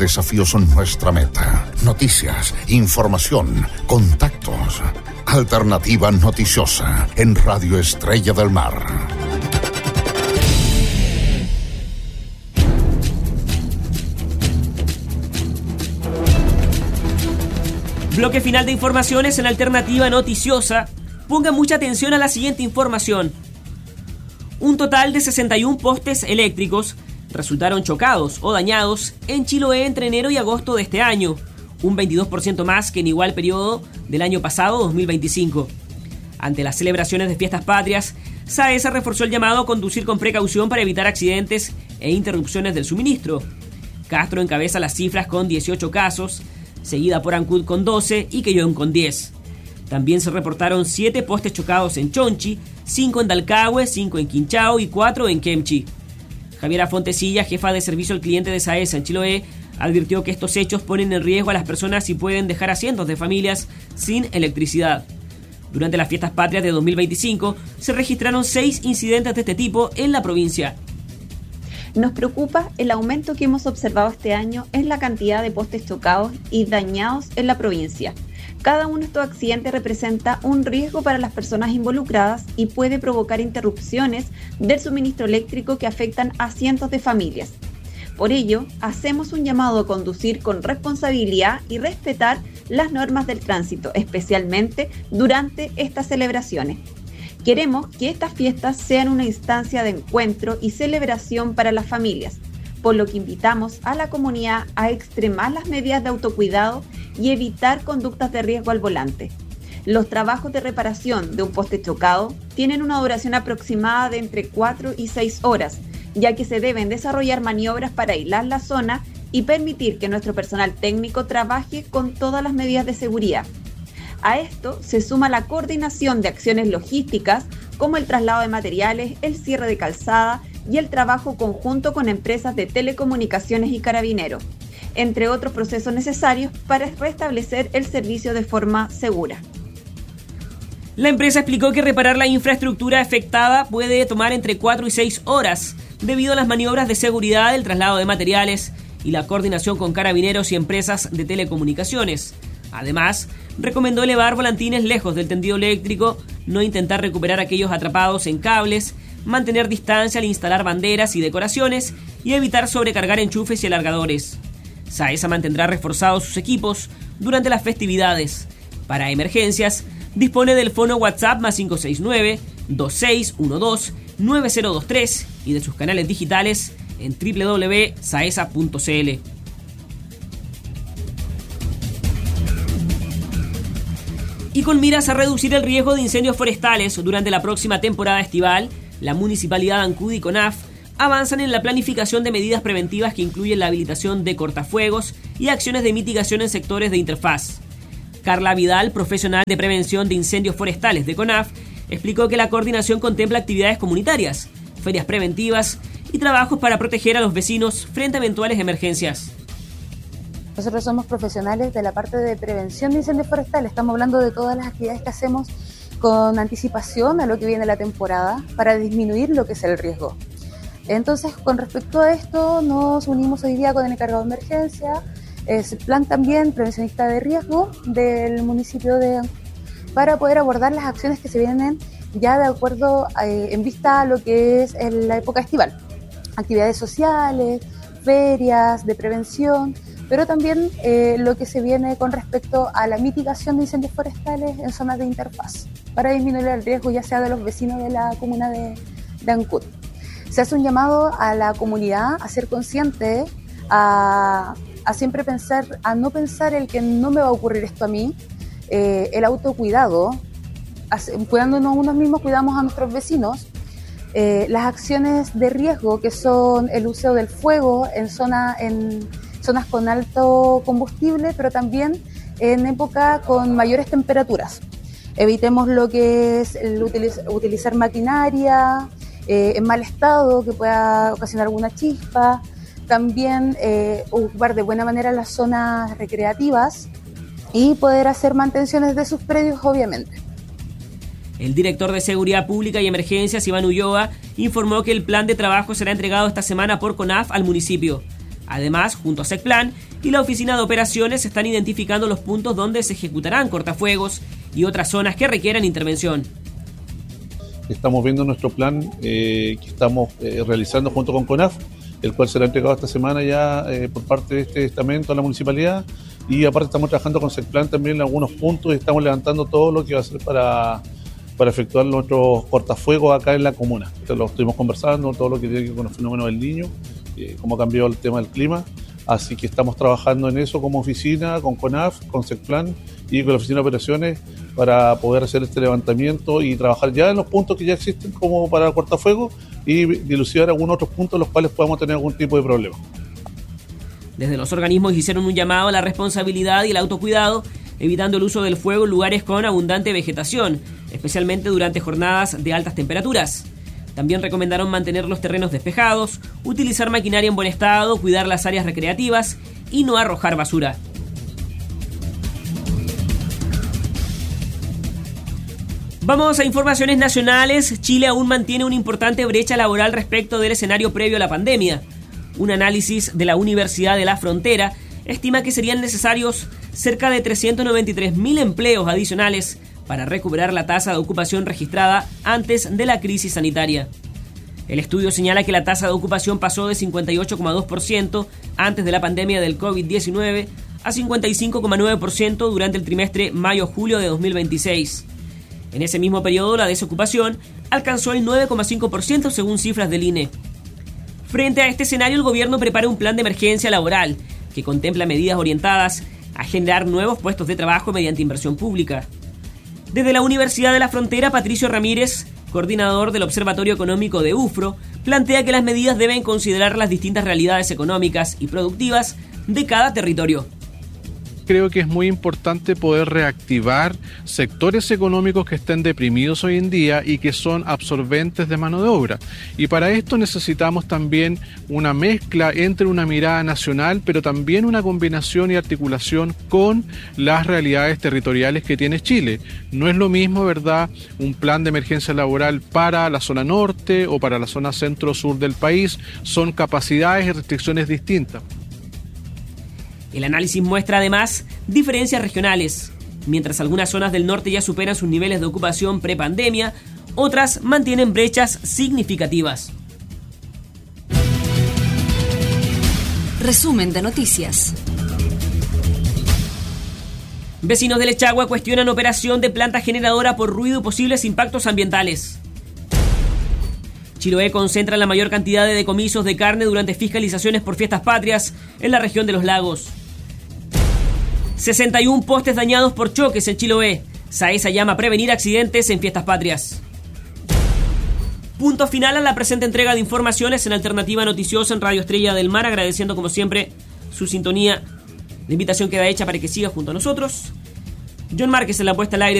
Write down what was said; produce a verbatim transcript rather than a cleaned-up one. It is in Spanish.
desafíos son nuestra meta. Noticias, información, contactos. Alternativa Noticiosa en Radio Estrella del Mar. Bloque final de informaciones en Alternativa Noticiosa. Ponga mucha atención a la siguiente información. Un total de sesenta y uno postes eléctricos resultaron chocados o dañados en Chiloé entre enero y agosto de este año, un veintidós por ciento más que en igual periodo del año pasado, dos mil veinticinco. Ante las celebraciones de fiestas patrias, SAESA reforzó el llamado a conducir con precaución para evitar accidentes e interrupciones del suministro. Castro encabeza las cifras con dieciocho casos, seguida por Ancud con doce y Quellón con diez. También se reportaron siete postes chocados en Chonchi, cinco en Dalcahue, cinco en Quinchao y cuatro en Kemchi. Javiera Fontecilla, jefa de servicio al cliente de SAESA en Chiloé, advirtió que estos hechos ponen en riesgo a las personas y pueden dejar a cientos de familias sin electricidad. Durante las fiestas patrias de dos mil veinticinco se registraron seis incidentes de este tipo en la provincia. Nos preocupa el aumento que hemos observado este año en la cantidad de postes chocados y dañados en la provincia. Cada uno de estos accidentes representa un riesgo para las personas involucradas y puede provocar interrupciones del suministro eléctrico que afectan a cientos de familias. Por ello, hacemos un llamado a conducir con responsabilidad y respetar las normas del tránsito, especialmente durante estas celebraciones. Queremos que estas fiestas sean una instancia de encuentro y celebración para las familias, por lo que invitamos a la comunidad a extremar las medidas de autocuidado y evitar conductas de riesgo al volante. Los trabajos de reparación de un poste chocado tienen una duración aproximada de entre cuatro y seis horas, ya que se deben desarrollar maniobras para aislar la zona y permitir que nuestro personal técnico trabaje con todas las medidas de seguridad. A esto se suma la coordinación de acciones logísticas como el traslado de materiales, el cierre de calzada y el trabajo conjunto con empresas de telecomunicaciones y carabineros, entre otros procesos necesarios para restablecer el servicio de forma segura. La empresa explicó que reparar la infraestructura afectada puede tomar entre cuatro y seis horas, debido a las maniobras de seguridad, el traslado de materiales y la coordinación con carabineros y empresas de telecomunicaciones. Además, recomendó elevar volantines lejos del tendido eléctrico, no intentar recuperar aquellos atrapados en cables, mantener distancia al instalar banderas y decoraciones y evitar sobrecargar enchufes y alargadores. SAESA mantendrá reforzados sus equipos durante las festividades. Para emergencias, dispone del fono WhatsApp más cinco seis nueve, dos seis uno dos, nueve cero dos tres y de sus canales digitales en doble u doble u doble u punto saesa punto c l. Y con miras a reducir el riesgo de incendios forestales durante la próxima temporada estival, la Municipalidad de Ancud y CONAF avanzan en la planificación de medidas preventivas que incluyen la habilitación de cortafuegos y acciones de mitigación en sectores de interfaz. Carla Vidal, profesional de prevención de incendios forestales de CONAF, explicó que la coordinación contempla actividades comunitarias, ferias preventivas y trabajos para proteger a los vecinos frente a eventuales emergencias. Nosotros somos profesionales de la parte de prevención de incendios forestales. Estamos hablando de todas las actividades que hacemos con anticipación a lo que viene la temporada para disminuir lo que es el riesgo. Entonces, con respecto a esto, nos unimos hoy día con el encargado de emergencia, es plan también prevencionista de riesgo del municipio de Ancud, para poder abordar las acciones que se vienen ya de acuerdo eh, en vista a lo que es en la época estival. Actividades sociales, ferias de prevención, pero también eh, lo que se viene con respecto a la mitigación de incendios forestales en zonas de interfaz, para disminuir el riesgo ya sea de los vecinos de la comuna de, de Ancud. Se hace un llamado a la comunidad a ser consciente, a, a siempre pensar, a no pensar el que no me va a ocurrir esto a mí, eh, el autocuidado, hace, cuidándonos unos mismos, cuidamos a nuestros vecinos, eh, las acciones de riesgo que son el uso del fuego en, zona, en zonas con alto combustible, pero también en época con mayores temperaturas. Evitemos lo que es el utiliz- utilizar maquinaria eh, en mal estado que pueda ocasionar alguna chispa. También eh, ocupar de buena manera las zonas recreativas y poder hacer mantenciones de sus predios, obviamente. El director de Seguridad Pública y Emergencias, Iván Ulloa, informó que el plan de trabajo será entregado esta semana por CONAF al municipio. Además, junto a SECPLAN, y la Oficina de Operaciones están identificando los puntos donde se ejecutarán cortafuegos y otras zonas que requieran intervención. Estamos viendo nuestro plan eh, que estamos eh, realizando junto con CONAF, el cual será entregado esta semana ya eh, por parte de este estamento a la municipalidad, y aparte estamos trabajando con SECPLAN también en algunos puntos y estamos levantando todo lo que va a ser para, para efectuar nuestros cortafuegos acá en la comuna. Esto lo estuvimos conversando, todo lo que tiene que ver con el fenómeno del Niño, eh, cómo cambió el tema del clima, así que estamos trabajando en eso como oficina, con CONAF, con SECPLAN y con la Oficina de Operaciones para poder hacer este levantamiento y trabajar ya en los puntos que ya existen como para el cortafuego y dilucidar algunos otros puntos en los cuales podamos tener algún tipo de problema. Desde los organismos hicieron un llamado a la responsabilidad y el autocuidado, evitando el uso del fuego en lugares con abundante vegetación, especialmente durante jornadas de altas temperaturas. También recomendaron mantener los terrenos despejados, utilizar maquinaria en buen estado, cuidar las áreas recreativas y no arrojar basura. Vamos a informaciones nacionales. Chile aún mantiene una importante brecha laboral respecto del escenario previo a la pandemia. Un análisis de la Universidad de la Frontera estima que serían necesarios cerca de trescientos noventa y tres mil empleos adicionales para recuperar la tasa de ocupación registrada antes de la crisis sanitaria. El estudio señala que la tasa de ocupación pasó de cincuenta y ocho coma dos por ciento antes de la pandemia del covid diecinueve a cincuenta y cinco coma nueve por ciento durante el trimestre mayo-julio de dos mil veintiséis. En ese mismo periodo, la desocupación alcanzó el nueve coma cinco por ciento según cifras del I N E. Frente a este escenario, el gobierno prepara un plan de emergencia laboral que contempla medidas orientadas a generar nuevos puestos de trabajo mediante inversión pública. Desde la Universidad de la Frontera, Patricio Ramírez, coordinador del Observatorio Económico de U F R O, plantea que las medidas deben considerar las distintas realidades económicas y productivas de cada territorio. Creo que es muy importante poder reactivar sectores económicos que estén deprimidos hoy en día y que son absorbentes de mano de obra. Y para esto necesitamos también una mezcla entre una mirada nacional, pero también una combinación y articulación con las realidades territoriales que tiene Chile. No es lo mismo, ¿verdad?, un plan de emergencia laboral para la zona norte o para la zona centro-sur del país. Son capacidades y restricciones distintas. El análisis muestra además diferencias regionales. Mientras algunas zonas del norte ya superan sus niveles de ocupación prepandemia, otras mantienen brechas significativas. Resumen de noticias. Vecinos de Lechagua cuestionan operación de planta generadora por ruido y posibles impactos ambientales. Chiloé concentra la mayor cantidad de decomisos de carne durante fiscalizaciones por fiestas patrias en la región de los lagos. sesenta y uno postes dañados por choques en Chiloé. SAESA llama a prevenir accidentes en fiestas patrias. Punto final a la presente entrega de informaciones en Alternativa Noticiosa en Radio Estrella del Mar, agradeciendo como siempre su sintonía. La invitación queda hecha para que siga junto a nosotros. John Márquez en la puesta al aire.